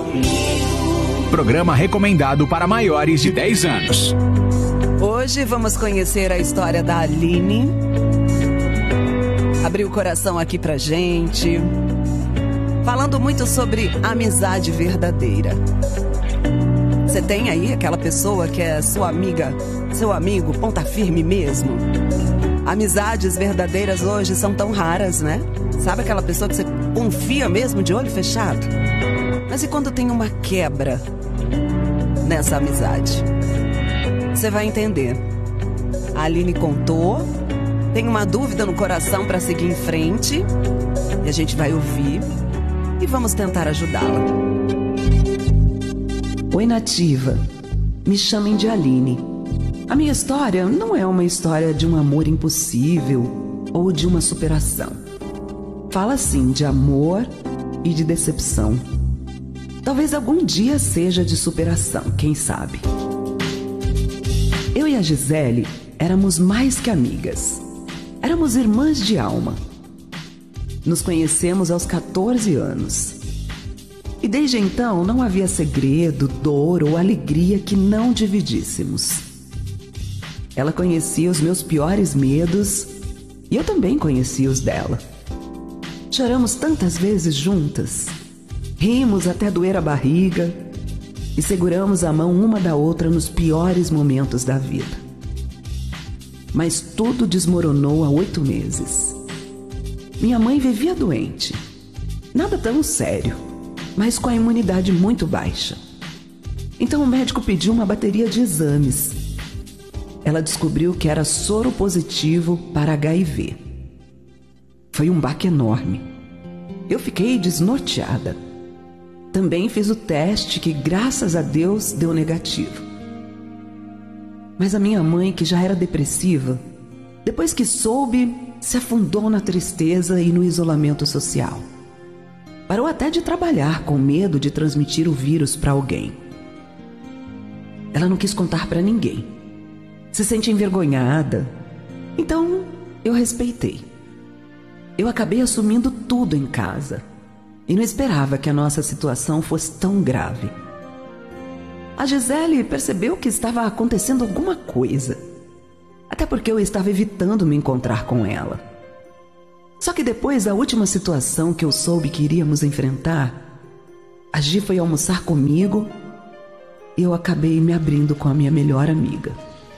Programa recomendado para maiores de 10 anos. Hoje vamos conhecer a história da Aline. Abriu o coração aqui pra gente, falando muito sobre amizade verdadeira. Você tem aí aquela pessoa que é sua amiga, seu amigo, ponta firme mesmo? Amizades verdadeiras hoje são tão raras, né? Sabe aquela pessoa que você confia mesmo de olho fechado? Mas e quando tem uma quebra nessa amizade? Você vai entender. A Aline contou, tem uma dúvida no coração para seguir em frente, e a gente vai ouvir e vamos tentar ajudá-la. Oi, nativa. Me chamem de Aline. A minha história não é uma história de um amor impossível ou de uma superação. Fala sim de amor e de decepção. Talvez algum dia seja de superação, quem sabe? Eu e a Gisele éramos mais que amigas. Éramos irmãs de alma. Nos conhecemos aos 14 anos. E desde então não havia segredo, dor ou alegria que não dividíssemos. Ela conhecia os meus piores medos e eu também conhecia os dela. Choramos tantas vezes juntas. Rimos até doer a barriga e seguramos a mão uma da outra nos piores momentos da vida. Mas tudo desmoronou há 8 meses. Minha mãe vivia doente. Nada tão sério, mas com a imunidade muito baixa. Então o médico pediu uma bateria de exames. Ela descobriu que era soro positivo para HIV. Foi um baque enorme. Eu fiquei desnorteada. Também fiz o teste que, graças a Deus, deu negativo. Mas a minha mãe, que já era depressiva, depois que soube, se afundou na tristeza e no isolamento social. Parou até de trabalhar com medo de transmitir o vírus para alguém. Ela não quis contar para ninguém. Se sente envergonhada. Então, eu respeitei. Eu acabei assumindo tudo em casa. E não esperava que a nossa situação fosse tão grave. A Gisele percebeu que estava acontecendo alguma coisa. Até porque eu estava evitando me encontrar com ela. Só que depois da última situação que eu soube que iríamos enfrentar, a Gi foi almoçar comigo e eu acabei me abrindo com a minha melhor amiga.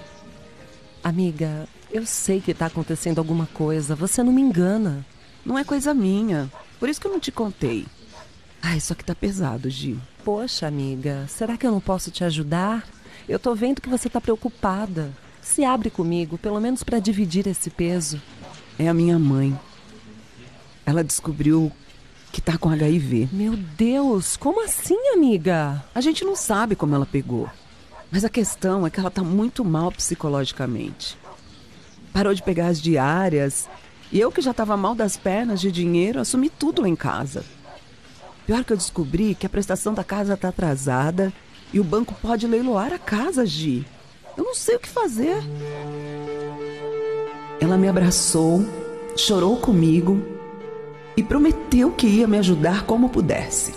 Amiga, eu sei que está acontecendo alguma coisa, você não me engana. Não é coisa minha. Por isso que eu não te contei. Ai, só que tá pesado, Gi. Poxa, amiga, será que eu não posso te ajudar? Eu tô vendo que você tá preocupada. Se abre comigo, pelo menos para dividir esse peso. É a minha mãe. Ela descobriu que tá com HIV. Meu Deus, como assim, amiga? A gente não sabe como ela pegou. Mas a questão é que ela tá muito mal psicologicamente. Parou de pegar as diárias. E eu, que já estava mal das pernas de dinheiro, assumi tudo lá em casa. Pior que eu descobri que a prestação da casa está atrasada e o banco pode leiloar a casa, Gi. Eu não sei o que fazer. Ela me abraçou, chorou comigo e prometeu que ia me ajudar como pudesse.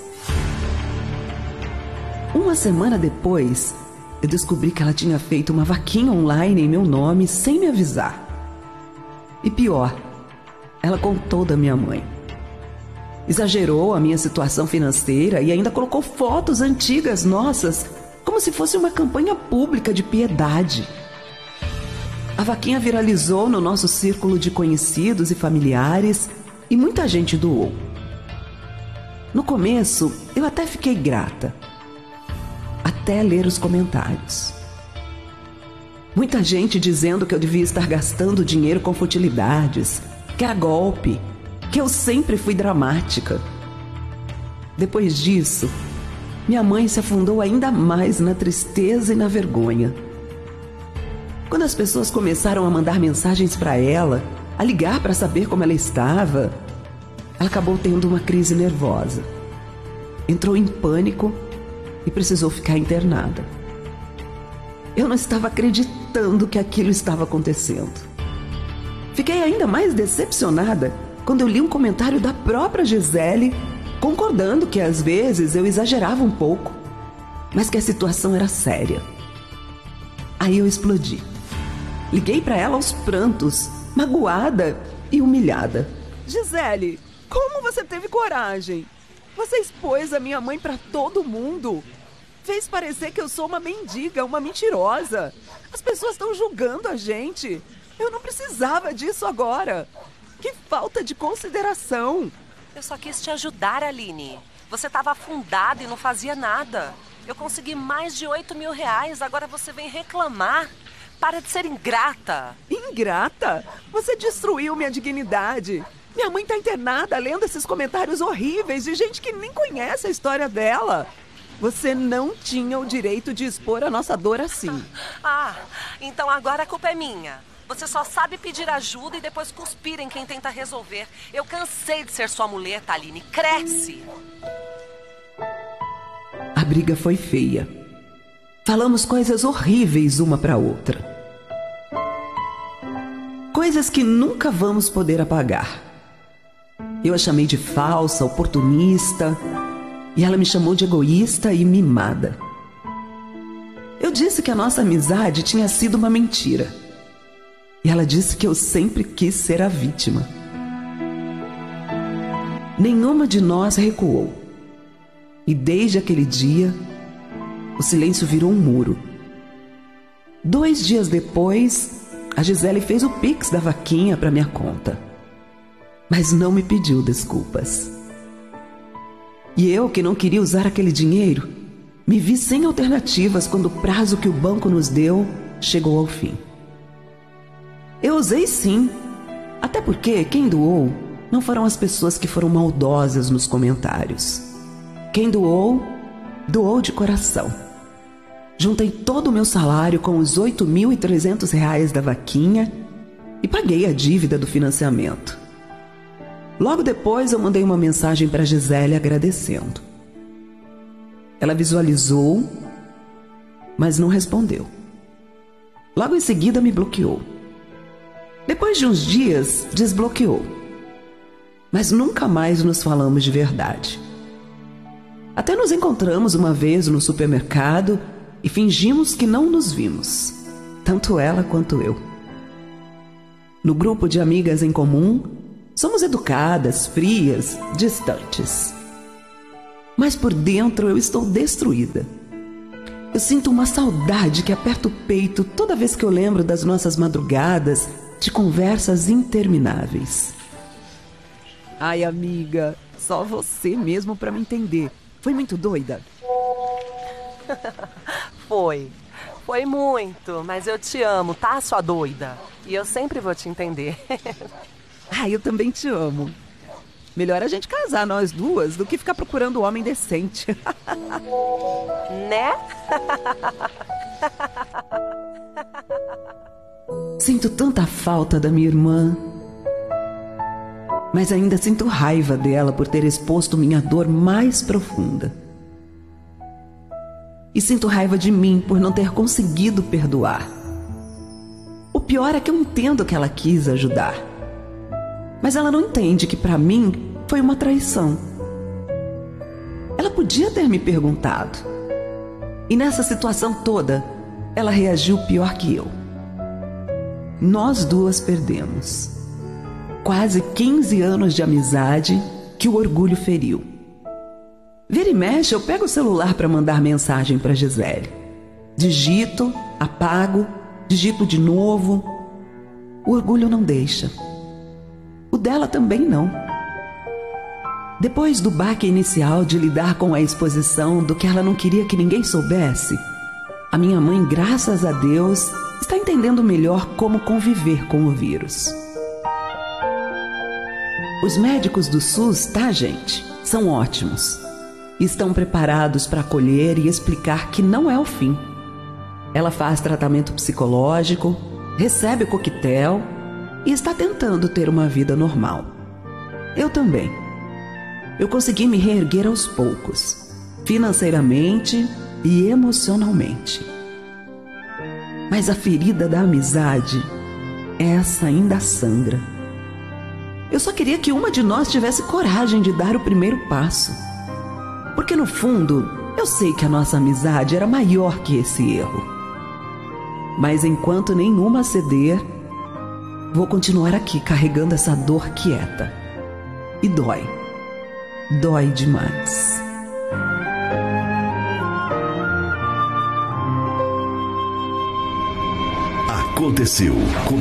Uma semana depois, eu descobri que ela tinha feito uma vaquinha online em meu nome sem me avisar. E pior, ela contou da minha mãe. Exagerou a minha situação financeira e ainda colocou fotos antigas nossas, como se fosse uma campanha pública de piedade. A vaquinha viralizou no nosso círculo de conhecidos e familiares e muita gente doou. No começo, eu até fiquei grata, até ler os comentários. Muita gente dizendo que eu devia estar gastando dinheiro com futilidades, que era golpe, que eu sempre fui dramática. Depois disso, minha mãe se afundou ainda mais na tristeza e na vergonha. Quando as pessoas começaram a mandar mensagens para ela, a ligar para saber como ela estava, ela acabou tendo uma crise nervosa. Entrou em pânico e precisou ficar internada. Eu não estava acreditando que aquilo estava acontecendo. Fiquei ainda mais decepcionada quando eu li um comentário da própria Gisele concordando que às vezes eu exagerava um pouco, mas que a situação era séria. Aí eu explodi. Liguei para ela aos prantos, magoada e humilhada. Gisele, como você teve coragem? Você expôs a minha mãe para todo mundo. Fez parecer que eu sou uma mendiga, uma mentirosa. As pessoas estão julgando a gente. Eu não precisava disso agora. Que falta de consideração. Eu só quis te ajudar, Aline. Você estava afundada e não fazia nada. Eu consegui mais de 8 mil reais, agora você vem reclamar. Para de ser ingrata. Ingrata? Você destruiu minha dignidade. Minha mãe está internada lendo esses comentários horríveis de gente que nem conhece a história dela. Você não tinha o direito de expor a nossa dor assim. Ah, então agora a culpa é minha. Você só sabe pedir ajuda e depois cuspir em quem tenta resolver. Eu cansei de ser sua muleta, Aline. Cresce! A briga foi feia. Falamos coisas horríveis uma para outra. Coisas que nunca vamos poder apagar. Eu a chamei de falsa, oportunista, e ela me chamou de egoísta e mimada. Eu disse que a nossa amizade tinha sido uma mentira. E ela disse que eu sempre quis ser a vítima. Nenhuma de nós recuou. E desde aquele dia, o silêncio virou um muro. 2 dias depois, a Gisele fez o Pix da vaquinha para minha conta. Mas não me pediu desculpas. E eu, que não queria usar aquele dinheiro, me vi sem alternativas quando o prazo que o banco nos deu chegou ao fim. Eu usei sim, até porque quem doou não foram as pessoas que foram maldosas nos comentários. Quem doou, doou de coração. Juntei todo o meu salário com os R$ 8.300 da vaquinha e paguei a dívida do financiamento. Logo depois eu mandei uma mensagem para Gisele agradecendo. Ela visualizou, mas não respondeu. Logo em seguida me bloqueou. Depois de uns dias, desbloqueou. Mas nunca mais nos falamos de verdade. Até nos encontramos uma vez no supermercado e fingimos que não nos vimos, tanto ela quanto eu. No grupo de amigas em comum, somos educadas, frias, distantes. Mas por dentro eu estou destruída. Eu sinto uma saudade que aperta o peito toda vez que eu lembro das nossas madrugadas de conversas intermináveis. Ai, amiga, só você mesmo para me entender. Foi muito doida? Foi muito, mas eu te amo, tá, sua doida? E eu sempre vou te entender. Ai, eu também te amo. Melhor a gente casar nós duas do que ficar procurando um homem decente. Né? Sinto tanta falta da minha irmã, mas ainda sinto raiva dela por ter exposto minha dor mais profunda. E sinto raiva de mim por não ter conseguido perdoar. O pior é que eu entendo que ela quis ajudar, mas ela não entende que para mim foi uma traição. Ela podia ter me perguntado. E nessa situação toda, ela reagiu pior que eu. Nós duas perdemos quase 15 anos de amizade que o orgulho feriu. Vira e mexe, eu pego o celular para mandar mensagem para Gisele. Digito, apago, digito de novo. O orgulho não deixa. O dela também não. Depois do baque inicial de lidar com a exposição do que ela não queria que ninguém soubesse, a minha mãe, graças a Deus, está entendendo melhor como conviver com o vírus. Os médicos do SUS, tá, gente? São ótimos. Estão preparados para acolher e explicar que não é o fim. Ela faz tratamento psicológico, recebe o coquetel e está tentando ter uma vida normal. Eu também. Eu consegui me reerguer aos poucos, financeiramente e emocionalmente. Mas a ferida da amizade, essa ainda sangra. Eu só queria que uma de nós tivesse coragem de dar o primeiro passo. Porque no fundo, eu sei que a nossa amizade era maior que esse erro. Mas enquanto nenhuma ceder, vou continuar aqui carregando essa dor quieta. E dói. Dói demais. Aconteceu com